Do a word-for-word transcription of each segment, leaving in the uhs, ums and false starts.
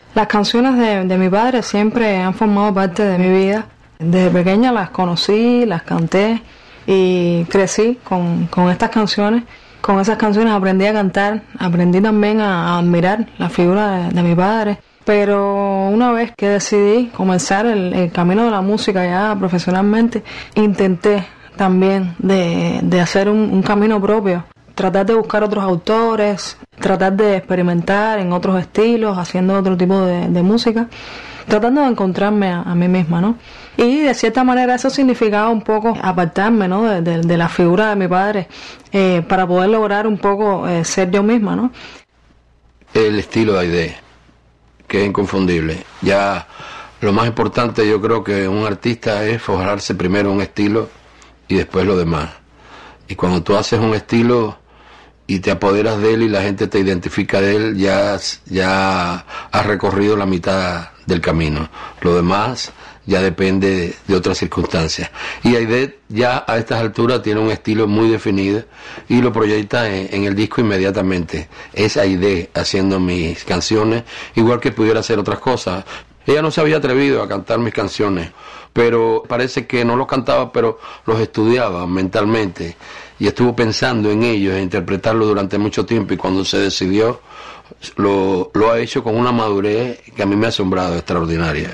Las canciones de, de mi padre siempre han formado parte de mi vida. Desde pequeña las conocí, las canté y crecí con, con estas canciones. Con esas canciones aprendí a cantar, aprendí también a, a admirar la figura de, de mi padre. Pero una vez que decidí comenzar el, el camino de la música ya profesionalmente, intenté también de, de hacer un, un camino propio. Tratar de buscar otros autores, tratar de experimentar en otros estilos, haciendo otro tipo de, de música, tratando de encontrarme a, a mí misma, ¿no? Y de cierta manera eso significaba un poco apartarme, ¿no? de, de, de la figura de mi padre, eh, para poder lograr un poco eh, ser yo misma, ¿no? El estilo de Aidé, que es inconfundible. Ya lo más importante yo creo que un artista es forjarse primero un estilo y después lo demás. Y cuando tú haces un estilo y te apoderas de él y la gente te identifica de él, ya, ya has recorrido la mitad del camino. Lo demás ya depende de, de otras circunstancias. Y Aidé ya a estas alturas tiene un estilo muy definido y lo proyecta en, en el disco inmediatamente. Es Aidé haciendo mis canciones, igual que pudiera hacer otras cosas. Ella no se había atrevido a cantar mis canciones, pero parece que no los cantaba, pero los estudiaba mentalmente y estuvo pensando en ellos, en interpretarlos durante mucho tiempo, y cuando se decidió lo, lo ha hecho con una madurez que a mí me ha asombrado, extraordinaria.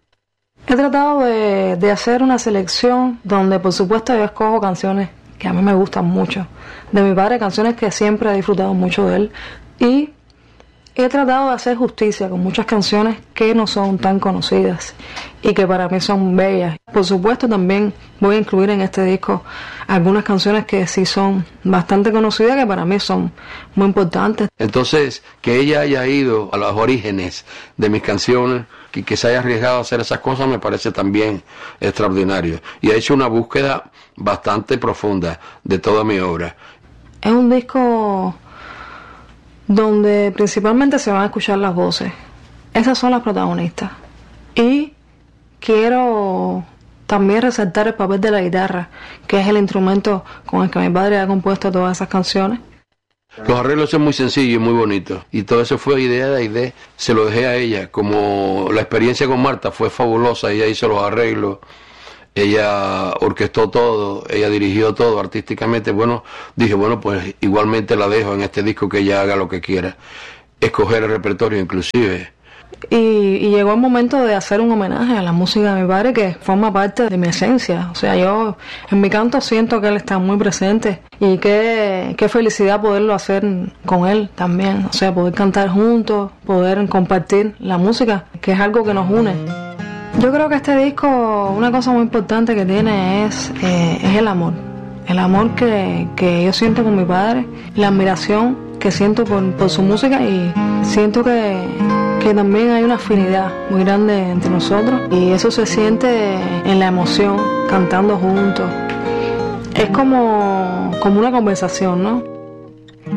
He tratado de, de hacer una selección donde por supuesto yo escojo canciones que a mí me gustan mucho de mi padre, canciones que siempre he disfrutado mucho de él, y he tratado de hacer justicia con muchas canciones que no son tan conocidas y que para mí son bellas. Por supuesto también voy a incluir en este disco algunas canciones que sí son bastante conocidas, que para mí son muy importantes. Entonces, que ella haya ido a los orígenes de mis canciones y que se haya arriesgado a hacer esas cosas me parece también extraordinario. Y ha hecho una búsqueda bastante profunda de toda mi obra. Es un disco donde principalmente se van a escuchar las voces. Esas son las protagonistas. Y quiero también resaltar el papel de la guitarra, que es el instrumento con el que mi padre ha compuesto todas esas canciones. Los arreglos son muy sencillos y muy bonitos, y todo eso fue idea de Aidé. Se lo dejé a ella. Como la experiencia con Marta fue fabulosa, ella hizo los arreglos, ella orquestó todo, ella dirigió todo artísticamente. Bueno, dije, bueno, pues igualmente la dejo en este disco, que ella haga lo que quiera, escoger el repertorio inclusive. Y, y llegó el momento de hacer un homenaje a la música de mi padre, que forma parte de mi esencia. O sea, yo en mi canto siento que él está muy presente, y qué, qué felicidad poderlo hacer con él también. O sea, poder cantar juntos, poder compartir la música, que es algo que nos une. Yo creo que este disco, una cosa muy importante que tiene es, eh, es el amor. El amor que, que yo siento con mi padre, la admiración que siento por, por su música, y siento que, que también hay una afinidad muy grande entre nosotros, y eso se siente en la emoción, cantando juntos. Es como, como una conversación, ¿no?